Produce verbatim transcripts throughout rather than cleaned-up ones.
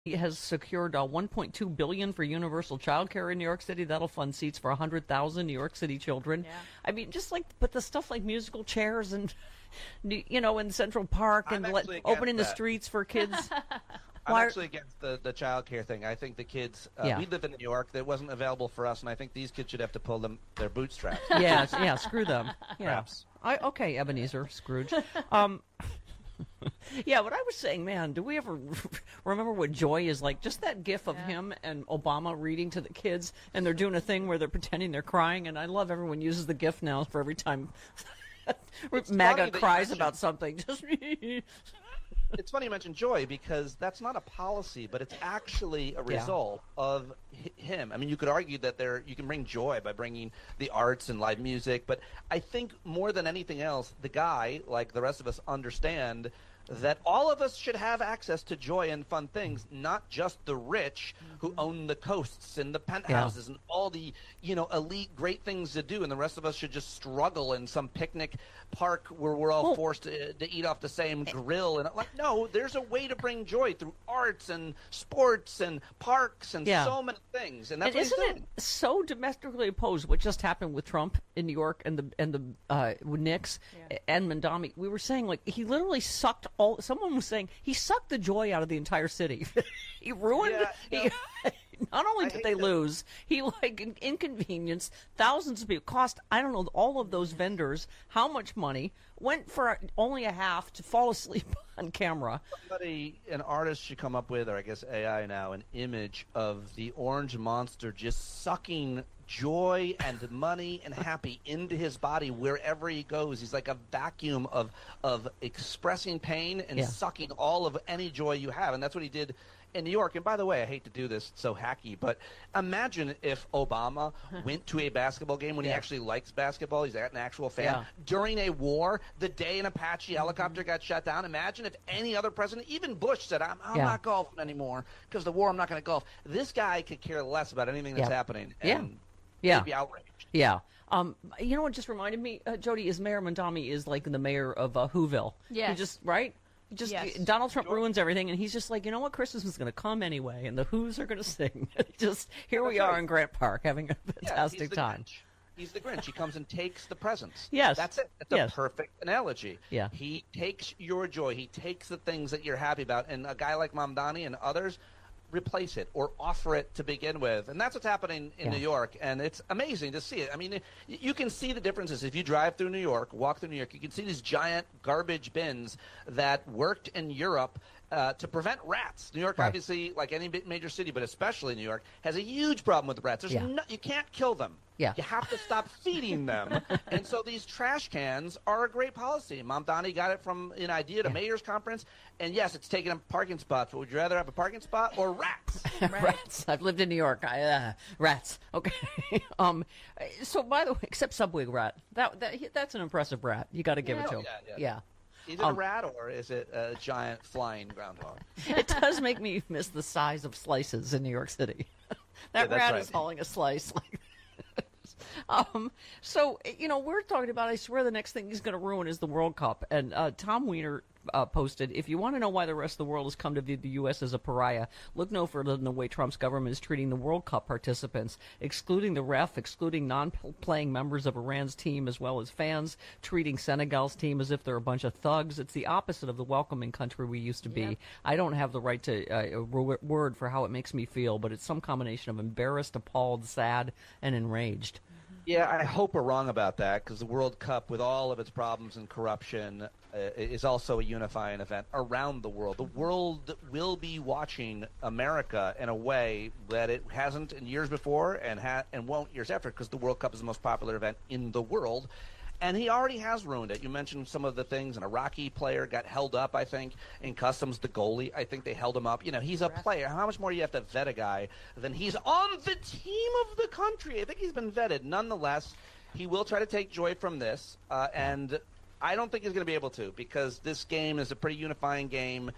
has secured uh, one point two billion dollars for universal child care in New York City. That'll fund seats for one hundred thousand New York City children. Yeah. I mean, just like, but the stuff like musical chairs and, you know, in Central Park and I'm let, actually against opening the that. streets for kids. I'm Why- actually against the, the child care thing. I think the kids, uh, Yeah. we live in New York, that wasn't available for us, and I think these kids should have to pull them their bootstraps. yeah, yeah, screw them. Yeah. Perhaps. I, okay, Ebenezer Scrooge. Um, yeah, what I was saying, man, do we ever remember what joy is like? Just that gif of Yeah. him and Obama reading to the kids, and they're doing a thing where they're pretending they're crying, and I love everyone uses the gif now for every time It's MAGA funny that you cries mentioned- about something. Just It's funny you mention joy because that's not a policy, but it's actually a Yeah. result of hi- him. I mean, you could argue that there you can bring joy by bringing the arts and live music, but I think more than anything else, the guy, like the rest of us, understand that all of us should have access to joy and fun things, not just the rich who own the coasts and the penthouses and all the, you know, elite great things to do, and the rest of us should just struggle in some picnic park where we're all Well- forced to, to eat off the same grill. And like, no, there's a way to bring joy through arts and sports and parks and Yeah. so many things, and that's And what he's isn't doing. it so domestically opposed what just happened with Trump in New York and the and the uh, with Knicks Yeah. and Mandami? We were saying like he literally sucked all. Someone was saying he sucked the joy out of the entire city. he ruined. Yeah, he, not only I did hate they that. lose, he like in- inconvenienced thousands of people. Cost I don't know all of those vendors how much money went for only a half to fall asleep on camera. Somebody, an artist should come up with, or I guess A I now, an image of the orange monster just sucking joy and money and happy into his body wherever he goes. He's like a vacuum of of expressing pain and Yeah. sucking all of any joy you have, and that's what he did in New York. And by the way, I hate to do this, it's so hacky, but imagine if Obama went to a basketball game when he Yeah. actually likes basketball, he's an actual fan, Yeah. during a war, the day an Apache helicopter got shot down. Imagine if any other president, even Bush, said, I'm, I'm Yeah. not golfing anymore because the war, I'm not going to golf. This guy could care less about anything that's Yeah. happening. Yeah. And Yeah. he'd be outraged. Yeah. Um, you know what just reminded me, uh, Jody, is Mayor Mandami is like the mayor of uh, Whoville. He Yes. just, right? He Just Yes. Donald Trump ruins everything, and he's just like, you know what? Christmas is going to come anyway, and the Who's are going to sing. just here we That's are right. in Grant Park having a Yeah, fantastic he's the time. Grinch. He's the Grinch. He comes and takes the presents. Yes. That's it. That's Yes. a perfect analogy. Yeah. He takes your joy. He takes the things that you're happy about. And a guy like Mamdani and others replace it or offer it to begin with. And that's what's happening in Yeah. New York. And it's amazing to see it. I mean, y- you can see the differences. If you drive through New York, walk through New York, you can see these giant garbage bins that worked in Europe uh, to prevent rats. New York, Right. obviously, like any big major city, but especially New York, has a huge problem with rats. There's Yeah. no, you can't kill them. Yeah. You have to stop feeding them. And so these trash cans are a great policy. Mom Donnie got it from an idea to Yeah. mayor's conference. And yes, it's taking up parking spots. But would you rather have a parking spot or rats? Rats. I've lived in New York. I, uh, rats. Okay. um. So, by the way, except Subway rat. That that that's an impressive rat. You got to give Yeah. it to Oh, him. yeah, yeah. yeah. Is it Um, a rat or is it a giant flying groundhog? It does make me miss the size of slices in New York City. that Yeah, that's rat right. is hauling a slice like this. Um, so, you know, we're talking about, I swear the next thing he's going to ruin is the World Cup. And uh, Tom Weiner uh, posted, if you want to know why the rest of the world has come to view the U S as a pariah, look no further than the way Trump's government is treating the World Cup participants, excluding the ref, excluding non-playing members of Iran's team as well as fans, treating Senegal's team as if they're a bunch of thugs. It's the opposite of the welcoming country we used to be. Yep. I don't have the right to uh, a wo- word for how it makes me feel, but it's some combination of embarrassed, appalled, sad, and enraged. Yeah, I hope we're wrong about that because the World Cup, with all of its problems and corruption, uh, is also a unifying event around the world. The world will be watching America in a way that it hasn't in years before and ha- and won't years after because the World Cup is the most popular event in the world. And he already has ruined it. You mentioned some of the things. An Iraqi player got held up, I think, in customs. The goalie, I think they held him up. You know, he's a player. How much more do you have to vet a guy than he's on the team of the country? I think he's been vetted. Nonetheless, he will try to take joy from this. Uh, and I don't think he's going to be able to because this game is a pretty unifying game.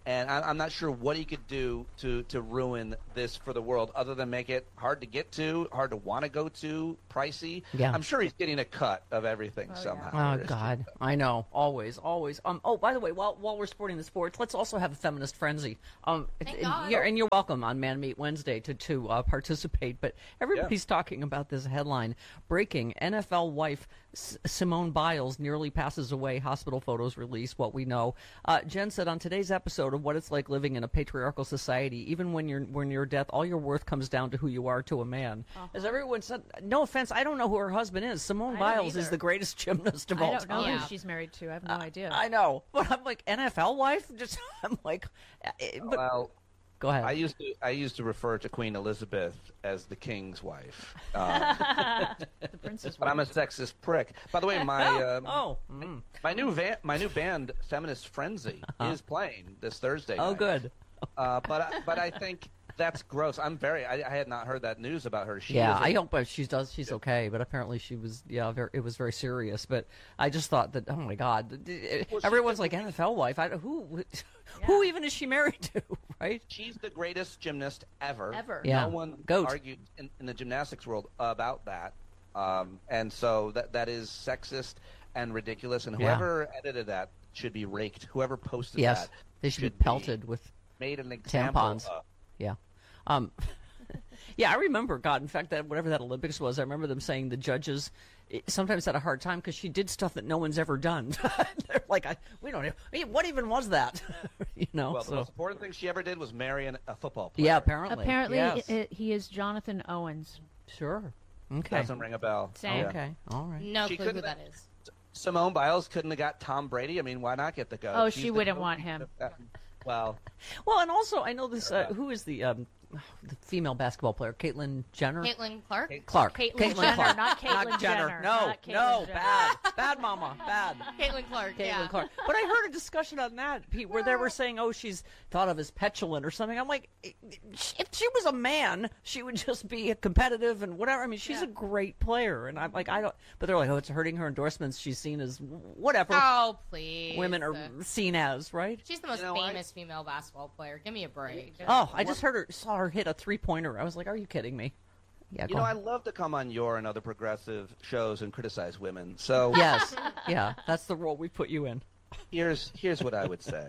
And I, I'm not sure what he could do to, to ruin this for the world other than make it hard to get to, hard to want to go to, pricey. Yeah. I'm sure he's getting a cut of everything Oh, somehow. Oh, There is God. just- I know. Always, always. Um. Oh, by the way, while while we're sporting the sports, let's also have a feminist frenzy. Um. Thank and, God. You're, and you're welcome on Man Meet Wednesday to to uh, participate. But everybody's talking about this headline: breaking N F L wife S- Simone Biles nearly passes away. Hospital photos release. What we know. Uh, Jen said on today's episode of what it's like living in a patriarchal society. Even when you're when you're death, all your worth comes down to who you are to a man. Uh-huh. As everyone said, no offense, I don't know who her husband is. Simone I don't Biles is either. the greatest gymnast of I all don't know time. who she's married to. I have no idea. I know, but I'm like N F L wife. Just I'm like, eh, but Well, go ahead. I used to I used to refer to Queen Elizabeth as the king's wife, um, the princess. but I'm a sexist prick. By the way, my um, oh, mm. my new van, my new band, Feminist Frenzy, is playing this Thursday. oh, night. good. Uh, but I- but I think that's gross. I'm very. I, I had not heard that news about her. She Yeah, is a- I hope uh, she does. She's okay, but apparently she was. Yeah, very, it was very serious. But I just thought that. Oh my God, Well, everyone's she's like N F L wife. I, who, who even is she married to? Right? She's the greatest gymnast ever. Ever. Yeah. No one Goat. argued in, in the gymnastics world about that. Um, and so that that is sexist and ridiculous. And Yeah. whoever edited that should be raked. Whoever posted Yes, that they should, be should be pelted with made an example tampons. of. Yeah. Um, yeah, I remember, God, in fact, that whatever that Olympics was, I remember them saying the judges eh, sometimes had a hard time because she did stuff that no one's ever done. They're like, I, we don't know. I mean, what even was that? you know? Well, the so, most important thing she ever did was marry an, a football player. yeah, apparently. Apparently, Yes. i i- he is Jonathan Owens. Sure. Okay. Doesn't ring a bell. Same. Yeah. Okay. All right. No She clue who couldn't- that is. Simone Biles couldn't have got Tom Brady. I mean, why not get the goat? Oh, She's she the wouldn't goat. want him. Well, Well, and also, I know this. Uh, who is the um, the female basketball player? Caitlyn Jenner. Caitlin Clark. Clark. Caitlyn Jenner, Clark. not Caitlyn Jenner. Jenner, No, not Caitlyn no, Jenner. bad, bad, mama, bad. Caitlin Clark. Caitlin yeah. Clark. But I heard a discussion on that, Pete, where they were saying, "Oh, she's thought of as petulant or something." I'm like, if she was a man, she would just be competitive and whatever. I mean, she's Yeah. a great player, and I'm like, I don't. But they're like, oh, it's hurting her endorsements. She's seen as whatever Oh, please. women are Uh, seen as, right? She's the most You know, I- famous female basketball player. Give me a break. Oh, I just heard her, saw her hit a three pointer. I was like, are you kidding me? Yeah, you go know, I on. love to come on your and other progressive shows and criticize women. So Yes, yeah, that's the role we put you in. here's here's what I would say.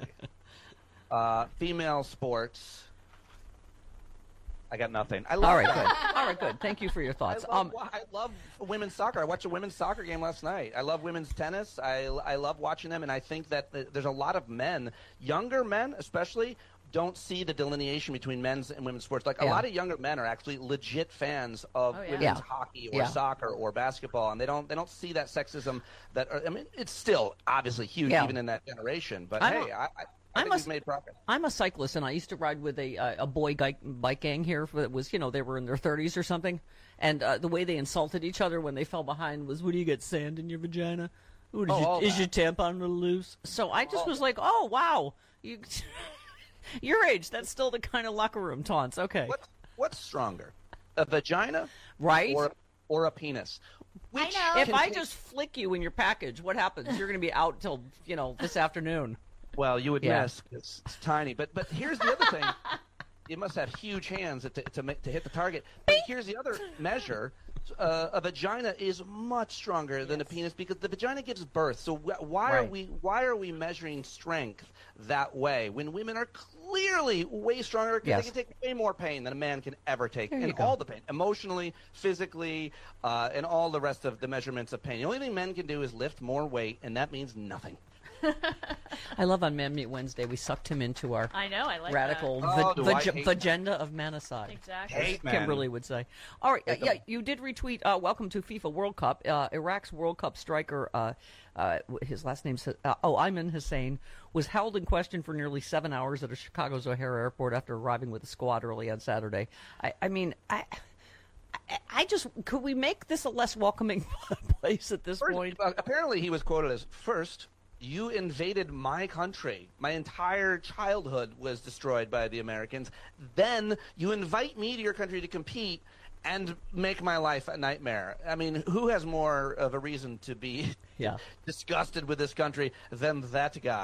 Uh, female sports. I got nothing. I love All right, that. good. All right, good. Thank you for your I thoughts. love, Um, wa- I love women's soccer. I watched a women's soccer game last night. I love women's tennis. I, I love watching them, and I think that th- there's a lot of men, younger men especially, don't see the delineation between men's and women's sports. Like a Yeah. lot of younger men are actually legit fans of Oh, yeah. women's Yeah. hockey or Yeah. soccer or basketball, and they don't they don't see that sexism. That I mean, it's still obviously huge Yeah. even in that generation. But I'm a- hey, I, I, I I'm think a- we've made progress. I'm a cyclist, and I used to ride with a uh, a boy bike, bike gang here that was, you know, they were in their thirties or something, and uh, the way they insulted each other when they fell behind was, "What do you get, sand in your vagina? Ooh, did Oh, you, all is that. your tampon a little loose?" So I just All was like, "Oh wow, you, your age, that's still the kind of locker room taunts." Okay, What's what's stronger, a vagina right? or or a penis? Which know. If can I take- just flick you in your package, what happens? You're going to be out till, you know, this afternoon. Well, you would Yeah. miss. It's, it's tiny. But but here's the other thing. You must have huge hands to to, make, to hit the target. But here's the other measure. Uh, a vagina is much stronger than a penis because the vagina gives birth. So wh- why are Right. we why are we measuring strength that way when women are clearly way stronger because Yes. they can take way more pain than a man can ever take, There you and go. all the pain, emotionally, physically, uh, and all the rest of the measurements of pain. The only thing men can do is lift more weight, and that means nothing. I love on Man Meet Wednesday, we sucked him into our I know. I like radical Oh, va- do I vag- hate vagenda of manicide. that. Exactly. Hate men. Kimberly would say. All right, uh, Hate yeah, them. you did retweet. Uh, welcome to FIFA World Cup. Uh, Iraq's World Cup striker, uh, uh, his last name's uh, oh, Ayman Hussein, was held in question for nearly seven hours at a Chicago's O'Hare Airport after arriving with a squad early on Saturday. I, I mean, I. I- I just could we make this a less welcoming place at this First, point? uh, apparently, he was quoted as first. You invaded my country. My entire childhood was destroyed by the Americans. Then you invite me to your country to compete and make my life a nightmare. I mean, who has more of a reason to be Yeah. disgusted with this country than that guy?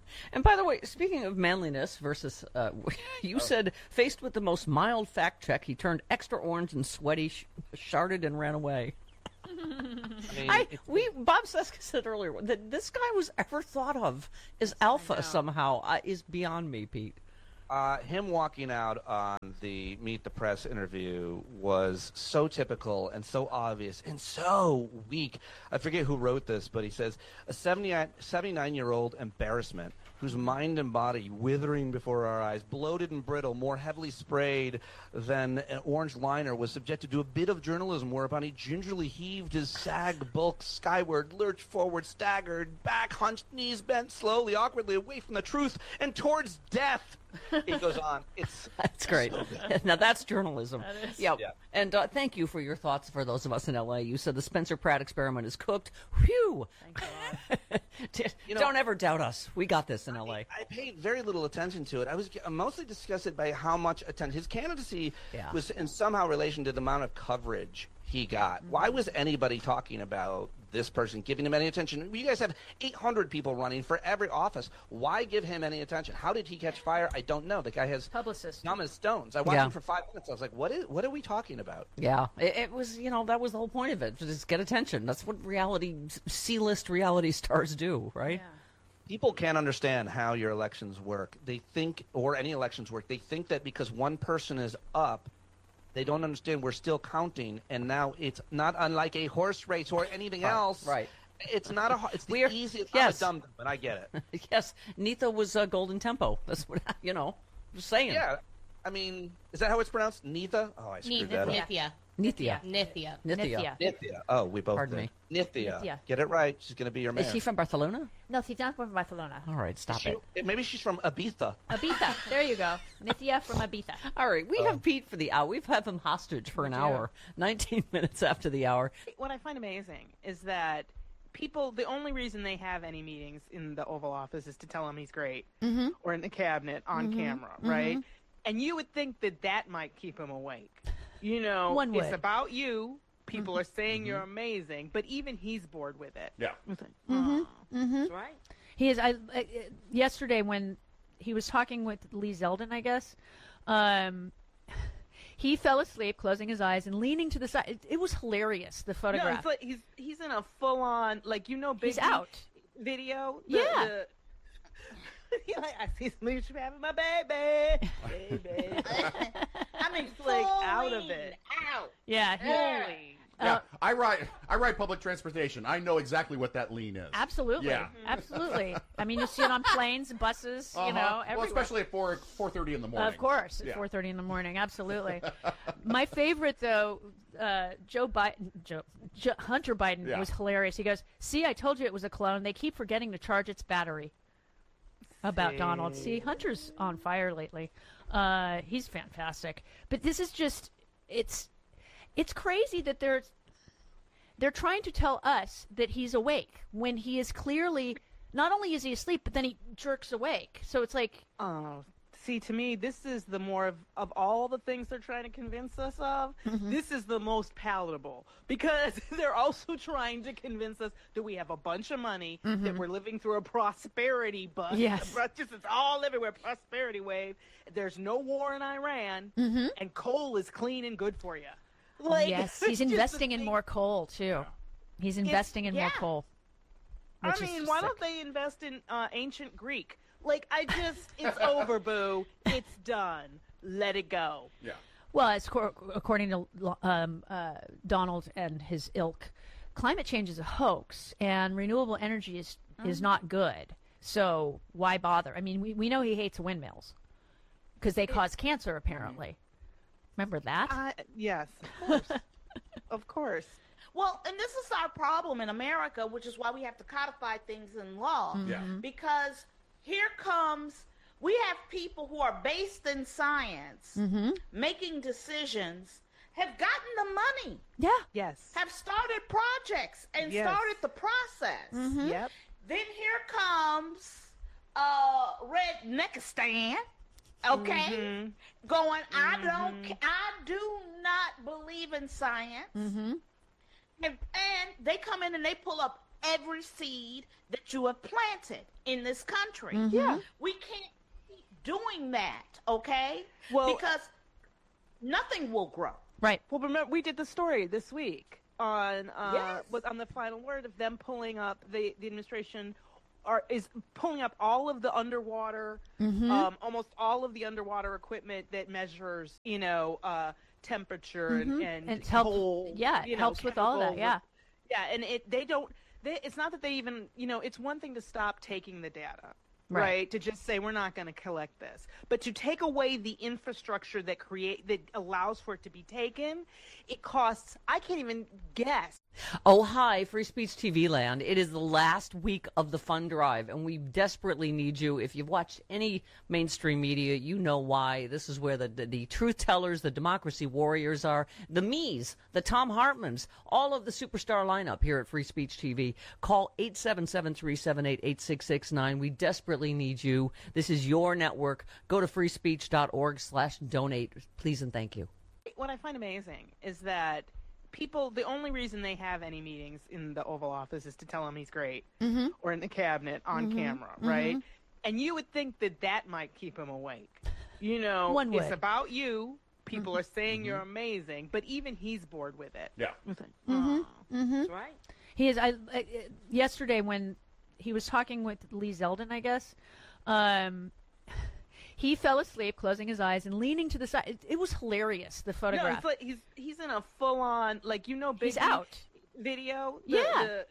And by the way, speaking of manliness versus, uh, you said faced with the most mild fact check, he turned extra orange and sweaty, sh- sharded, and ran away. I mean, I it's- we Bob Seska said earlier that this guy was ever thought of as alpha somehow uh, is beyond me, Pete. Uh, him walking out on the Meet the Press interview was so typical and so obvious and so weak. I forget who wrote this, but he says, a seventy-nine-year-old embarrassment whose mind and body withering before our eyes, bloated and brittle, more heavily sprayed than an orange liner, was subjected to a bit of journalism whereupon he gingerly heaved his sag bulk skyward, lurched forward, staggered, back, hunched, knees bent slowly, awkwardly away from the truth and towards death. He goes on. It's That's great. so Now that's journalism. That is. Yep. Yeah. And uh, thank you for your thoughts for those of us in L A. You said the Spencer Pratt experiment is cooked. Whew. Thank God. You know- Don't ever doubt us. We got this in L A. I paid very little attention to it. I was mostly disgusted by how much attention his candidacy Yeah. was in somehow relation to the amount of coverage he got. Why was anybody talking about this person, giving him any attention? You guys have eight hundred people running for every office. Why give him any attention? How did he catch fire? I don't know. The guy has Publicist. dumb as stones. I watched Yeah. him for five minutes. I was like, what is? What are we talking about? Yeah, it, it was, you know, that was the whole point of it. Just get attention. That's what reality, C-list reality stars do, right? Yeah. People can't understand how your elections work. They think, or any elections work, they think that because one person is up, they don't understand we're still counting, and now it's not unlike a horse race or anything Right, else. right. It's not a. ho- It's the We're- easiest. yes. I'm a dumb, but I get it. Yes, Nitha was uh, golden tempo. That's what, you know, just saying. Yeah, I mean, is that how it's pronounced? Nitha? Oh, I screwed that up. Nithya. Nithya. Nithya. Nithya. Nithya. Nithya. Oh, we both Pardon did. me. Nithya. Nithya. Get it right. She's going to be your mayor. Is she from Barcelona? No, she's not from Barcelona. All right, stop She- it. Maybe she's from Ibiza. Ibiza. There you go. Nithya from Ibiza. All right, we have Pete for the hour. We've had him hostage for an do. hour, nineteen minutes after the hour. What I find amazing is that people, the only reason they have any meetings in the Oval Office is to tell him he's great, Mm-hmm. or in the cabinet on camera, right? And you would think that that might keep him awake. You know, One it's would. about you. People are saying you're amazing, but even he's bored with it. Yeah. It's like, "Oh, that's right. He is. I, I yesterday when he was talking with Lee Zeldin, I guess, um, he fell asleep, closing his eyes and leaning to the side. It, it was hilarious. The No, photograph. it's like he's he's in a full on, like, you know, big He's out. video. The- Yeah. the- He like, I see somebody having my baby, baby. I mean, He's, like, out of it. Out. Yeah. He, Holy. Yeah, Uh, I ride. I ride public transportation. I know exactly what that lean is. absolutely. Yeah. Absolutely. I mean, you see it on planes, buses, you Uh-huh. know, well, everywhere. especially at four four thirty in the morning. Of course, at Yeah. four thirty in the morning. Absolutely. My favorite, though, uh, Joe Biden, Joe, Joe, Hunter Biden Yeah. was hilarious. He goes, "See, I told you it was a clone. They keep forgetting to charge its battery." About Donald. See, Hunter's on fire lately. Uh, he's fantastic. But this is just, it's, it's crazy that they're, they're trying to tell us that he's awake when he is clearly, not only is he asleep, but then he jerks awake. So it's like, Oh, see, to me, this is the more of, of all the things they're trying to convince us of, this is the most palatable because they're also trying to convince us that we have a bunch of money, that we're living through a prosperity bust. Yes. But just it's all everywhere, prosperity wave. There's no war in Iran, and coal is clean and good for you. Like, yes, it's he's just the investing in thing- more coal too. He's investing in more yeah. coal. I which is mean, just why sick. don't they invest in uh, ancient Greek? Like, I just, it's over, boo. It's done. Let it go. Yeah. Well, it's cor- according to um, uh, Donald and his ilk, climate change is a hoax, and renewable energy is is not good. So why bother? I mean, we, we know he hates windmills because they cause cancer, apparently. Remember that? I, yes, of course. Of course. Well, and this is our problem in America, which is why we have to codify things in law. Yeah. Because here comes, we have people who are based in science, making decisions, have gotten the money, yeah. Yes. have started projects, and Yes. started the process. Yep. Then here comes uh, Redneckistan, okay, going, I don't, ca- I do not believe in science. And, and they come in and they pull up every seed that you have planted in this country. Yeah. We can't keep doing that, okay? Well- because nothing will grow. Right. Well, remember, we did the story this week on uh, Yes. was on the final word of them pulling up the the administration are is pulling up all of the underwater, um, almost all of the underwater equipment that measures, you know, uh, temperature and, and, And it helps- coal, yeah, it you know, helps with all that, chemicals. yeah. Yeah, and it they don't. They, it's not that they even, you know, it's one thing to stop taking the data, Right. right? To just say we're not going to collect this, but to take away the infrastructure that create that allows for it to be taken, it costs. I can't even guess. Oh, hi, Free Speech T V land. It is the last week of the fund drive, and we desperately need you. If you've watched any mainstream media, you know why. This is where the, the, the truth tellers, the democracy warriors are, the me's, the Tom Hartmans, all of the superstar lineup here at Free Speech T V. Call eight seven seven, three seven eight, eight six six nine. We desperately need you. This is your network. Go to freespeech.org slash donate. Please and thank you. What I find amazing is that people, the only reason they have any meetings in the Oval Office is to tell him he's great, Mm-hmm. or in the cabinet on camera, right? And you would think that that might keep him awake. You know, One it's would. about you. People are saying you're amazing, but even he's bored with it. Yeah. With it. That's right. He is. I, I yesterday when he was talking with Lee Zeldin, I guess, um, he fell asleep, closing his eyes and leaning to the side. It, it was hilarious. The No, photograph. it's like he's he's in a full on, like, you know, big He's out. video. The- Yeah. the-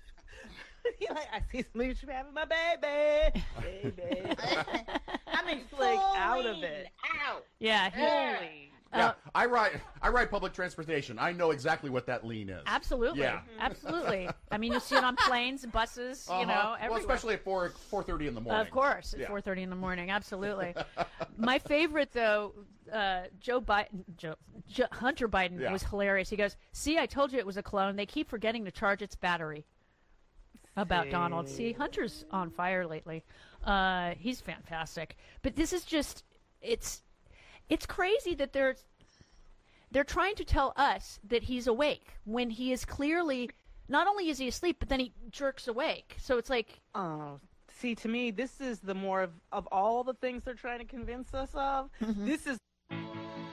He like, I see some having my baby, baby. I mean, He's, like, out of fully it. Out. Yeah. He, Holy. Yeah, Uh, I ride. I ride public transportation. I know exactly what that lean is. absolutely. Yeah. Absolutely. I mean, you see it on planes, buses, you Uh-huh. know, well, everywhere. especially at four four thirty in the morning. Of course, at Yeah. four thirty in the morning. Absolutely. My favorite, though, uh, Joe Biden, Joe, Joe, Hunter Biden Yeah. was hilarious. He goes, "See, I told you it was a clone. They keep forgetting to charge its battery." About Donald. See, Hunter's on fire lately. Uh, he's fantastic. But this is just, it's, it's crazy that they're, they're trying to tell us that he's awake when he is clearly, not only is he asleep, but then he jerks awake. So it's like, Oh, see, to me, this is the more of, of all the things they're trying to convince us of. This is